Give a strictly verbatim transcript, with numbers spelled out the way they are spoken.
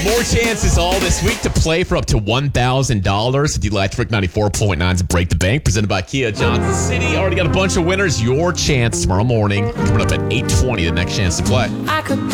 More chances all this week to play for up to one thousand dollars with the Electric ninety-four point nine's Break the Bank, presented by Kia Johnson City. Already got a bunch of winners. Your chance tomorrow morning. Coming up at eight twenty, the next chance to play. I could